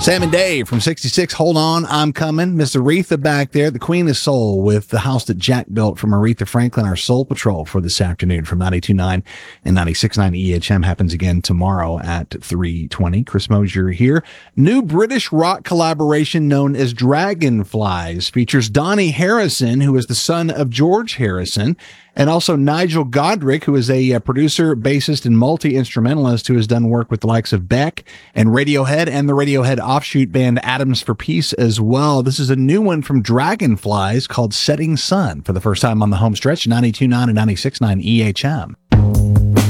Sam and Dave from 66, Hold On, I'm Coming. Miss Aretha back there, the Queen of Soul, with the house that Jack built from Aretha Franklin, our Soul Patrol for this afternoon from 92.9 and 96.9 EHM happens again tomorrow at 3:20. Chris Mosier here. New British rock collaboration known as Dragonflies features Donnie Harrison, who is the son of George Harrison, and also Nigel Godrich, who is a producer, bassist, and multi-instrumentalist who has done work with the likes of Beck and Radiohead and the Radiohead offshoot band Atoms for Peace as well. This is a new one from Dragonflies called Setting Sun for the first time on the home stretch, 92.9 and 96.9 EHM.